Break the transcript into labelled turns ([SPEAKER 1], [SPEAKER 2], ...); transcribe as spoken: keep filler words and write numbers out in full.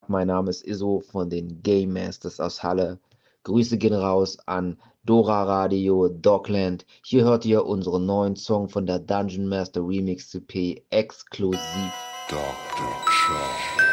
[SPEAKER 1] Mein Name ist Iso von den Game Masters aus Halle. Grüße gehen raus an Dora Radio, Dogland. Hier hört ihr unseren neuen Song von der Dungeon Master Remix C P exklusiv.
[SPEAKER 2] Doctor Show.